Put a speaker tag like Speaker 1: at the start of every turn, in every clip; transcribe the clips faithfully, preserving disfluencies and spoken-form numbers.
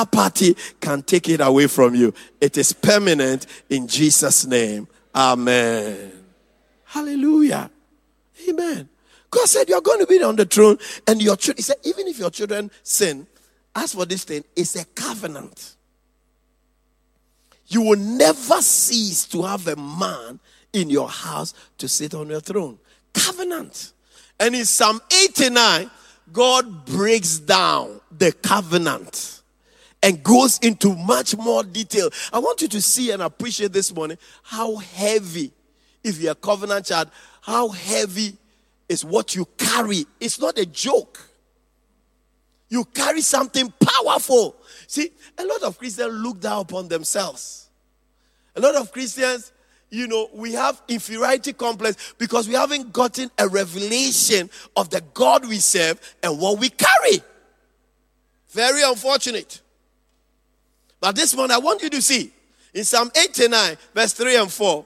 Speaker 1: other party can take it away from you. It is permanent in Jesus' name. Amen. Hallelujah. Amen. God said you're going to be on the throne, and your children, he said, even if your children sin, as for this thing, it's a covenant. You will never cease to have a man in your house to sit on your throne. Covenant. And in Psalm eighty-nine, God breaks down the covenant and goes into much more detail. I want you to see and appreciate this morning how heavy, if you're a covenant child, how heavy is what you carry. It's not a joke. You carry something powerful. See, a lot of Christians look down upon themselves. A lot of Christians, you know, we have inferiority complex because we haven't gotten a revelation of the God we serve and what we carry. Very unfortunate. But this one I want you to see. In Psalm eighty-nine, verse three and four.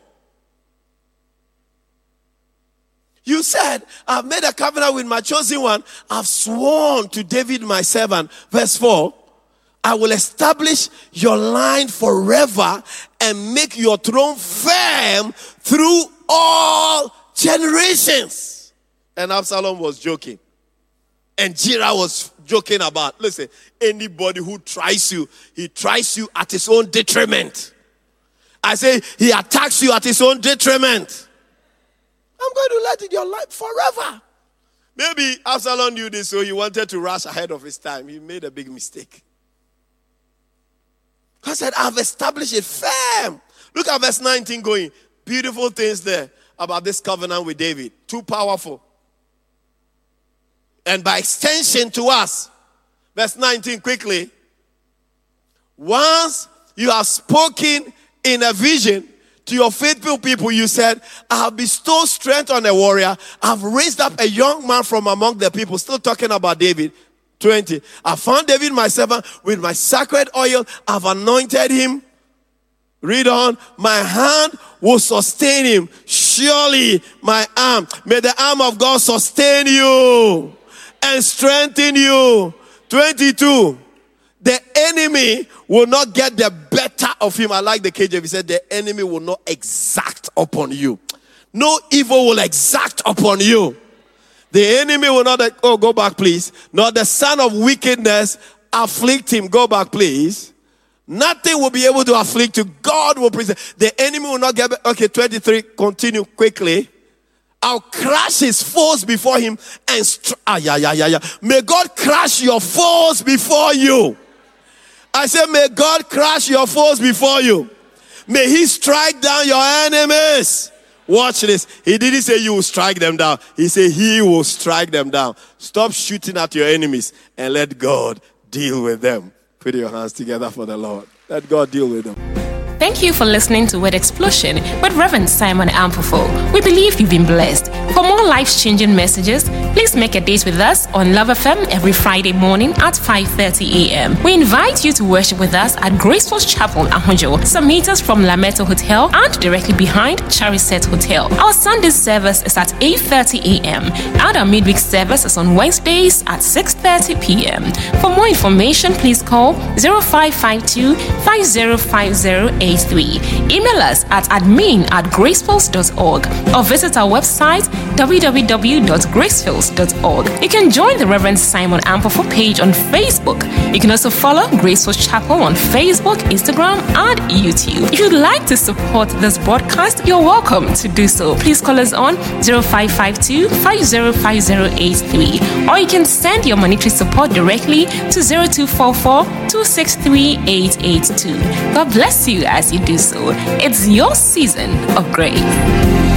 Speaker 1: You said, I've made a covenant with my chosen one. I've sworn to David my servant. Verse four. I will establish your line forever and make your throne firm through all generations. And Absalom was joking. And Jira was joking about, listen, anybody who tries you, he tries you at his own detriment. I say, he attacks you at his own detriment. I'm going to let it your life forever. Maybe Absalom knew this, so he wanted to rush ahead of his time. He made a big mistake. God said, I've established it firm. Look at verse nineteen going. Beautiful things there about this covenant with David. Too powerful. And by extension to us. Verse nineteen quickly. Once you have spoken in a vision to your faithful people, you said, I have bestowed strength on a warrior. I have raised up a young man from among the people. Still talking about David. twenty. I found David my servant with my sacred oil. I've anointed him. Read on. My hand will sustain him. Surely my arm. May the arm of God sustain you and strengthen you. twenty-two. The enemy will not get the better of him. I like the K J V. He said the enemy will not exact upon you. No evil will exact upon you. The enemy will not, oh, go back, please. Not the son of wickedness afflict him. Go back, please. Nothing will be able to afflict you. God will present. The enemy will not get, okay, twenty-three, continue quickly. I'll crush his foes before him and, str- ah, yeah, yeah, yeah, yeah. May God crush your foes before you. I said, may God crush your foes before you. May he strike down your enemies. Watch this. He didn't say you will strike them down. He said he will strike them down. Stop shooting at your enemies and let God deal with them. Put your hands together for the Lord. Let God deal with them.
Speaker 2: Thank you for listening to Word Explosion with Reverend Simon Ampofo. We believe you've been blessed. For more life-changing messages, please make a date with us on Love F M every Friday morning at five thirty a.m. We invite you to worship with us at Graceful Chapel, Ahunjo, some meters from Lameto Hotel and directly behind Chariset Hotel. Our Sunday service is at eight thirty a.m. and our midweek service is on Wednesdays at six thirty p.m. For more information, please call zero five five two, five zero five zero eight three. Email us at admin at gracefulls dot org or visit our website w w w dot gracefulls dot org. You can join the Reverend Simon Ampofo page on Facebook. You can also follow Graceful Chapel on Facebook, Instagram, and YouTube. If you'd like to support this broadcast, you're welcome to do so. Please call us on zero five five two, five zero five zero eight three, or you can send your monetary support directly to zero two four four, two six three, eight eight two. God bless you as you do so. It's your season of grace.